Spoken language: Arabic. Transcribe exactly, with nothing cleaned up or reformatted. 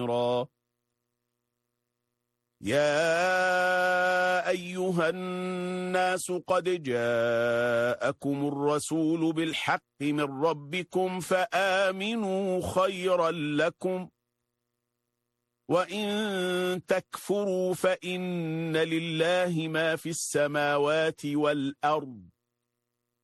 يا أيها الناس قد جاءكم الرسول بالحق من ربكم فآمنوا خيرا لكم وإن تكفروا فإن لله ما في السماوات والأرض